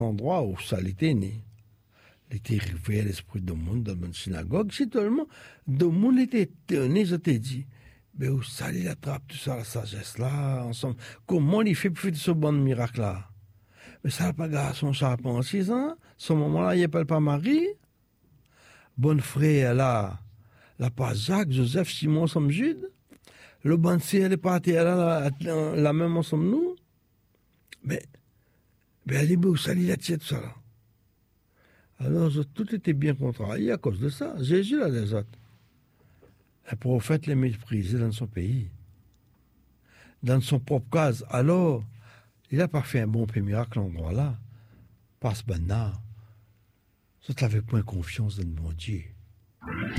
endroit où ça l'était né. Il était arrivé à l'esprit de monde dans une synagogue. Si tellement de monde était étonné, je t'ai dit, mais où ça il attrape tout ça, la sagesse là, ensemble. Comment il fait pour faire ce bon miracle là? Mais ça n'a pas garçon, ça a pas en 6 ans. Ce moment-là, il n'appelle pas Marie. Bon frère là, la pas Jacques, Joseph, Simon, sommes Jude. Le bon frère, elle est partie là, la même ensemble nous. Mais elle est où ça il a tout ça là? Alors, tout était bien contrarié à cause de ça. Jésus, là, les autres. Le prophète les méprisait dans son pays, dans son propre cas. Alors, il n'a pas fait un bon miracle à l'endroit là. Parce que maintenant, ça n'avait point confiance dans mon Dieu.